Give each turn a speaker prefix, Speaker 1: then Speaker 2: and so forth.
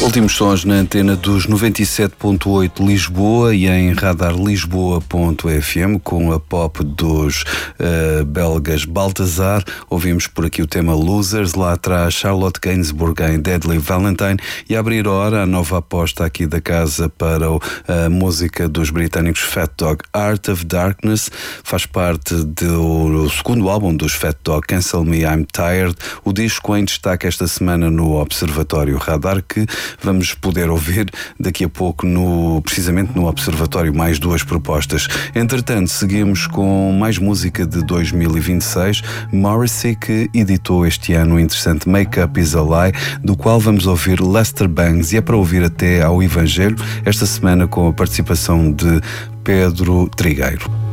Speaker 1: Últimos sons na antena dos 97.8 Lisboa e em radarlisboa.fm com a pop dos belgas Balthazar. Ouvimos por aqui o tema Losers, lá atrás Charlotte Gainsbourg em Deadly Valentine, e a abrir a hora a nova aposta aqui da casa para a música dos britânicos Fat Dog, Art of Darkness. Faz parte do segundo álbum dos Fat Dog, Cancel Me I'm Tired, o disco em destaque esta semana no Observatório Radar, que vamos poder ouvir daqui a pouco precisamente no Observatório, mais duas propostas. Entretanto, seguimos com mais música de 2026, Morrissey, que editou este ano o interessante Make Up Is a Lie, do qual vamos ouvir Lester Bangs, e é para ouvir até ao Evangelho, esta semana com a participação de Pedro Trigueiro.